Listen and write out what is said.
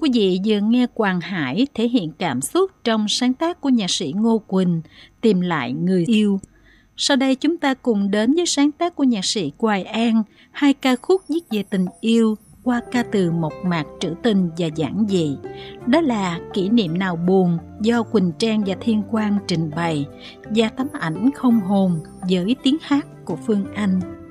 Quý vị vừa nghe Quang Hải thể hiện cảm xúc trong sáng tác của nhạc sĩ Ngô Quỳnh, Tìm lại người yêu. Sau đây chúng ta cùng đến với sáng tác của nhạc sĩ Hoài An, hai ca khúc viết về tình yêu qua ca từ mộc mạc trữ tình và giản dị. Đó là Kỷ niệm nào buồn do Quỳnh Trang và Thiên Quang trình bày, và Tấm ảnh không hồn với tiếng hát của Phương Anh.